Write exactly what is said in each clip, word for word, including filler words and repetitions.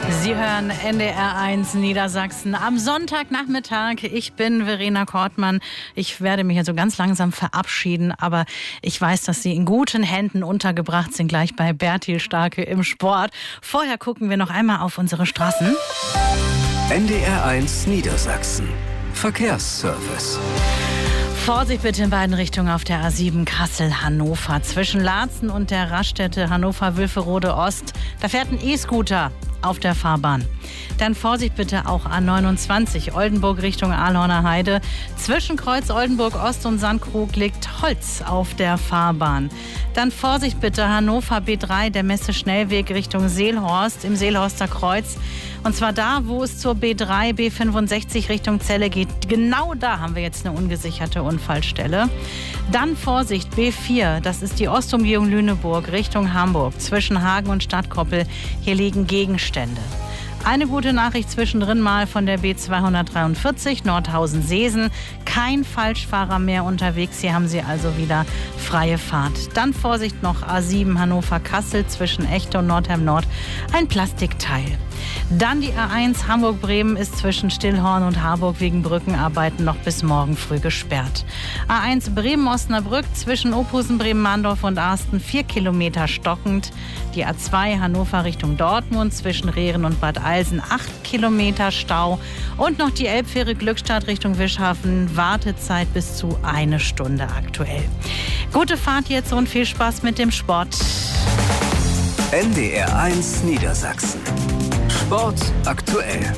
Sie hören N D R eins Niedersachsen am Sonntagnachmittag. Ich bin Verena Kortmann. Ich werde mich also ganz langsam verabschieden, aber ich weiß, dass Sie in guten Händen untergebracht sind, gleich bei Bertil Starke im Sport. Vorher gucken wir noch einmal auf unsere Straßen. N D R eins Niedersachsen. Verkehrsservice. Vorsicht bitte in beiden Richtungen auf der A sieben Kassel-Hannover. Zwischen Laatzen und der Raststätte Hannover-Wülferode Ost. Da fährt ein E-Scooter auf der Fahrbahn. Dann Vorsicht bitte auch A neunundzwanzig Oldenburg Richtung Ahlhorner Heide. Zwischen Kreuz Oldenburg Ost und Sandkrug liegt Holz auf der Fahrbahn. Dann Vorsicht bitte Hannover B drei, der Messe-Schnellweg Richtung Seelhorst im Seelhorster Kreuz. Und zwar da, wo es zur B drei, B fünfundsechzig Richtung Celle geht. Genau da haben wir jetzt eine ungesicherte Unfallstelle. Dann Vorsicht B vier, das ist die Ostumgehung Lüneburg Richtung Hamburg. Zwischen Hagen und Stadtkoppel, hier liegen Gegenstände. Eine gute Nachricht zwischendrin mal von der B zweihundertdreiundvierzig Nordhausen-Seesen. Kein Falschfahrer mehr unterwegs. Hier haben Sie also wieder freie Fahrt. Dann Vorsicht noch A sieben Hannover-Kassel zwischen Echte und Nordheim Nord. Ein Plastikteil. Dann die A eins Hamburg-Bremen ist zwischen Stillhorn und Harburg wegen Brückenarbeiten noch bis morgen früh gesperrt. A eins Bremen-Osnabrück zwischen Ophusen, Bremen-Mahndorf und Arsten vier Kilometer stockend. Die A zwei Hannover Richtung Dortmund zwischen Rehren und Bad Eilsen acht Kilometer Stau. Und noch die Elbfähre Glückstadt Richtung Wischhafen, Wartezeit bis zu eine Stunde aktuell. Gute Fahrt jetzt und viel Spaß mit dem Sport. N D R eins Niedersachsen. Sport aktuell.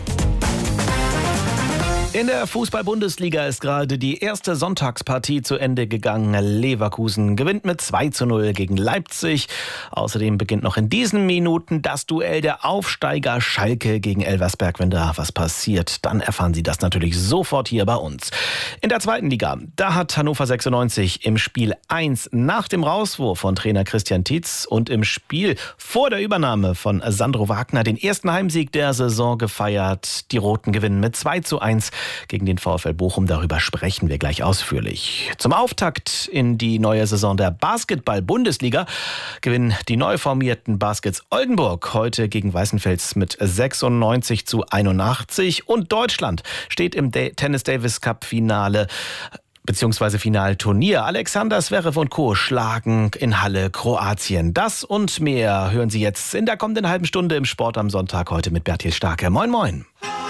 In der Fußball-Bundesliga ist gerade die erste Sonntagspartie zu Ende gegangen. Leverkusen gewinnt mit zwei zu null gegen Leipzig. Außerdem beginnt noch in diesen Minuten das Duell der Aufsteiger Schalke gegen Elversberg. Wenn da was passiert, dann erfahren Sie das natürlich sofort hier bei uns. In der zweiten Liga, da hat Hannover sechsundneunzig im Spiel eins nach dem Rauswurf von Trainer Christian Tietz und im Spiel vor der Übernahme von Sandro Wagner den ersten Heimsieg der Saison gefeiert. Die Roten gewinnen mit zwei zu eins gegen den VfL Bochum. Darüber sprechen wir gleich ausführlich. Zum Auftakt in die neue Saison der Basketball-Bundesliga gewinnen die neu formierten Baskets Oldenburg heute gegen Weißenfels mit sechsundneunzig zu einundachtzig. Und Deutschland steht im Tennis Davis Cup Finale beziehungsweise Finalturnier. Alexander Zverev und Co. schlagen in Halle Kroatien. Das und mehr hören Sie jetzt in der kommenden halben Stunde im Sport am Sonntag heute mit Bertil Starke. Moin, moin.